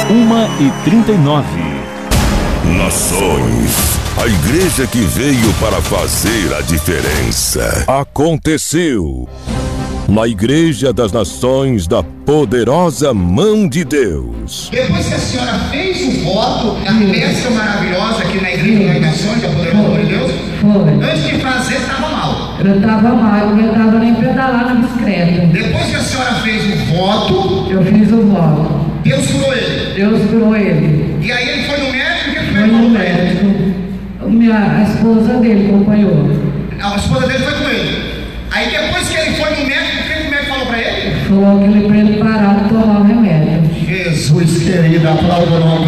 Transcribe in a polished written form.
1h39. Nações, a igreja que veio para fazer a diferença. Aconteceu na Igreja das Nações da Poderosa Mão de Deus. Depois que a senhora fez o voto, a bênção maravilhosa aqui na Igreja das Nações da Poderosa Mão de Deus, antes de fazer estava mal. Eu estava mal, eu estava nem pedalar na bicicleta. Depois que a senhora fez o voto, eu fiz o voto. Deus curou ele. Deus curou ele. E aí ele foi no médico, o que foi no médico? A esposa dele acompanhou. A esposa dele foi com ele. Aí depois que ele foi no médico, o que o médico falou para ele? Falou que ele para ele parar de tomar o remédio. Jesus querido, aplauda o nome.